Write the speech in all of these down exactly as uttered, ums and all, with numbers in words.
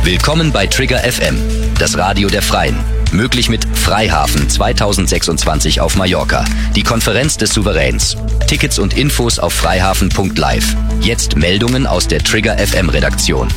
Willkommen bei Trigger F M, das Radio der Freien. Möglich mit Freihafen zweitausendsechsundzwanzig auf Mallorca, die Konferenz des Souveräns. Tickets und Infos auf freihafen punkt live. Jetzt Meldungen aus der Trigger F M Redaktion.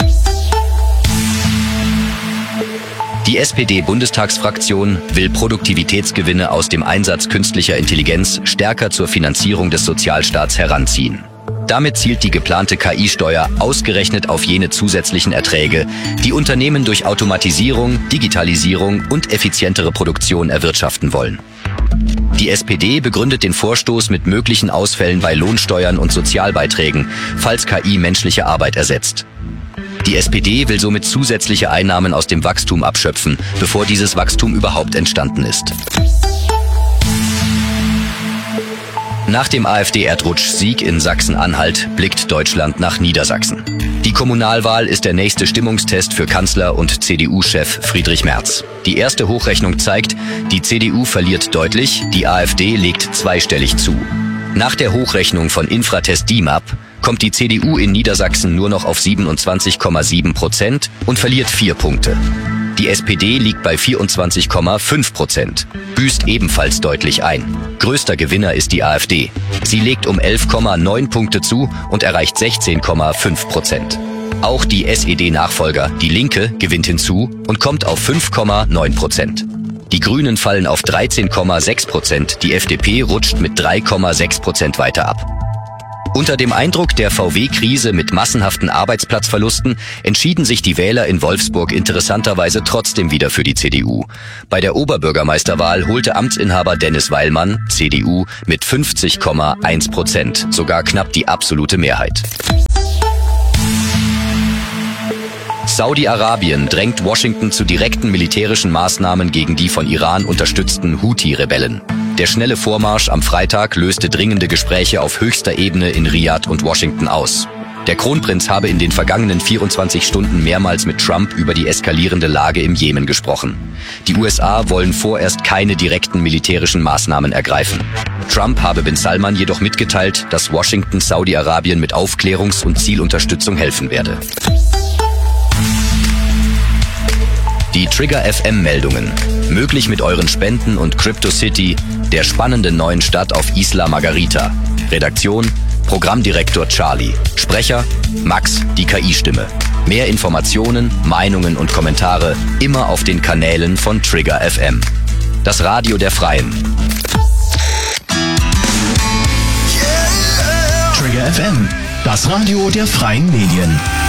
Die S P D-Bundestagsfraktion will Produktivitätsgewinne aus dem Einsatz künstlicher Intelligenz stärker zur Finanzierung des Sozialstaats heranziehen. Damit zielt die geplante K I-Steuer ausgerechnet auf jene zusätzlichen Erträge, die Unternehmen durch Automatisierung, Digitalisierung und effizientere Produktion erwirtschaften wollen. Die S P D begründet den Vorstoß mit möglichen Ausfällen bei Lohnsteuern und Sozialbeiträgen, falls K I menschliche Arbeit ersetzt. Die S P D will somit zusätzliche Einnahmen aus dem Wachstum abschöpfen, bevor dieses Wachstum überhaupt entstanden ist. Nach dem AfD-Erdrutsch-Sieg in Sachsen-Anhalt blickt Deutschland nach Niedersachsen. Die Kommunalwahl ist der nächste Stimmungstest für Kanzler und C D U-Chef Friedrich Merz. Die erste Hochrechnung zeigt, die C D U verliert deutlich, die AfD legt zweistellig zu. Nach der Hochrechnung von Infratest D I M A P kommt die C D U in Niedersachsen nur noch auf siebenundzwanzig Komma sieben Prozent und verliert vier Punkte. Die S P D liegt bei vierundzwanzig Komma fünf Prozent, büßt ebenfalls deutlich ein. Größter Gewinner ist die AfD. Sie legt um elf Komma neun Punkte zu und erreicht sechzehn Komma fünf Prozent. Auch die S E D-Nachfolger, die Linke, gewinnt hinzu und kommt auf fünf Komma neun Prozent. Die Grünen fallen auf dreizehn Komma sechs Prozent, die F D P rutscht mit drei Komma sechs Prozent weiter ab. Unter dem Eindruck der V W-Krise mit massenhaften Arbeitsplatzverlusten entschieden sich die Wähler in Wolfsburg interessanterweise trotzdem wieder für die C D U. Bei der Oberbürgermeisterwahl holte Amtsinhaber Dennis Weilmann, C D U, mit fünfzig Komma eins Prozent, sogar knapp die absolute Mehrheit. Saudi-Arabien drängt Washington zu direkten militärischen Maßnahmen gegen die von Iran unterstützten Houthi-Rebellen. Der schnelle Vormarsch am Freitag löste dringende Gespräche auf höchster Ebene in Riad und Washington aus. Der Kronprinz habe in den vergangenen vierundzwanzig Stunden mehrmals mit Trump über die eskalierende Lage im Jemen gesprochen. Die U S A wollen vorerst keine direkten militärischen Maßnahmen ergreifen. Trump habe Bin Salman jedoch mitgeteilt, dass Washington Saudi-Arabien mit Aufklärungs- und Zielunterstützung helfen werde. Die Trigger F M-Meldungen. Möglich mit euren Spenden und CryptoCity, der spannenden neuen Stadt auf Isla Margarita. Redaktion: Programmdirektor Charlie. Sprecher: Max, die K I-Stimme. Mehr Informationen, Meinungen und Kommentare immer auf den Kanälen von Trigger F M. Das Radio der Freien. Trigger F M, das Radio der Freien Medien.